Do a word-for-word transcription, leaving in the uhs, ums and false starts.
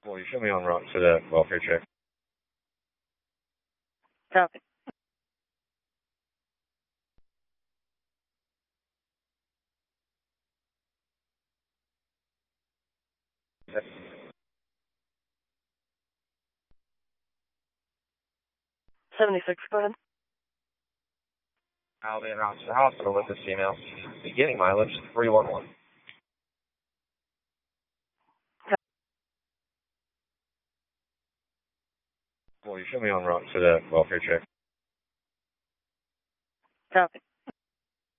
Well, you show me en route to the welfare check. Copy. seventy-six, go ahead. I'll be en route to the hospital with this female. Beginning mileage, three one one. Well, you show me en route to the welfare check. Copy.